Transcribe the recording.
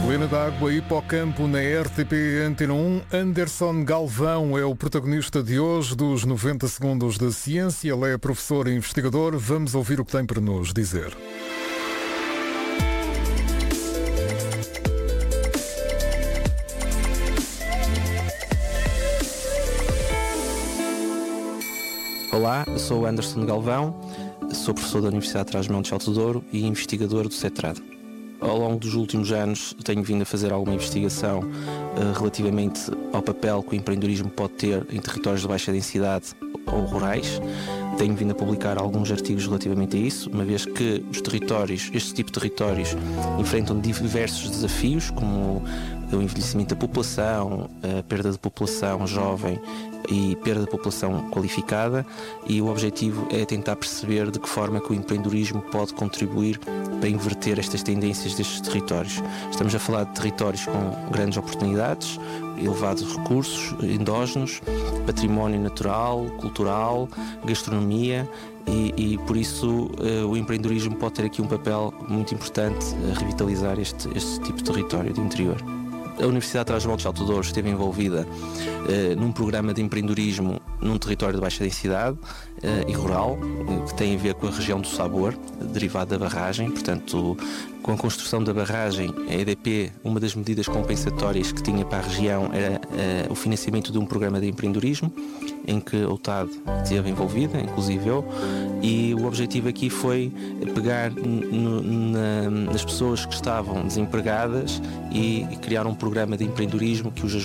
Colina d'Água, Hipocampo na RTP Antena 1. Anderson Galvão é o protagonista de hoje dos 90 Segundos da Ciência. Ele é professor e investigador. Vamos ouvir o que tem para nos dizer. Olá, eu sou o Anderson Galvão, sou professor da Universidade de Trás-os-Montes de Alto Douro e investigador do CETRAD. Ao longo dos últimos anos tenho vindo a fazer alguma investigação relativamente ao papel que o empreendedorismo pode ter em territórios de baixa densidade ou rurais. Tenho vindo a publicar alguns artigos relativamente a isso, uma vez que os territórios, este tipo de territórios, enfrentam diversos desafios, como o envelhecimento da população, a perda de população jovem e perda de população qualificada, e o objetivo é tentar perceber de que forma que o empreendedorismo pode contribuir para inverter estas tendências destes territórios. Estamos a falar de territórios com grandes oportunidades, elevados recursos endógenos, património natural, cultural, gastronomia e por isso o empreendedorismo pode ter aqui um papel muito importante a revitalizar este tipo de território do interior. A Universidade de Trás-os-Montes de Alto Douro esteve envolvida num programa de empreendedorismo num território de baixa densidade e rural, que tem a ver com a região do Sabor, derivado da barragem. Portanto, com a construção da barragem, a EDP, uma das medidas compensatórias que tinha para a região era o financiamento de um programa de empreendedorismo, em que o TAD esteve envolvida, inclusive eu, e o objetivo aqui foi pegar nas pessoas que estavam desempregadas e criar um programa de empreendedorismo que os